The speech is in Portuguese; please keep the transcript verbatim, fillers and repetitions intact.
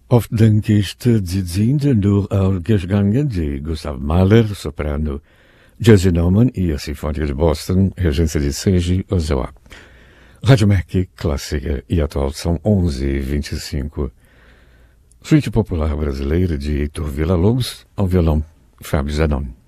Oft denke ich, die sind door uitgegangen de Gustav Mahler, soprano, Jesse Norman e a Sinfônica de Boston, regência de Seiji Ozawa. Rádio Mac clássica e atual são onze e vinte e cinco. Suíte popular brasileira de Heitor Villa-Lobos ao violão, Fábio Zanon.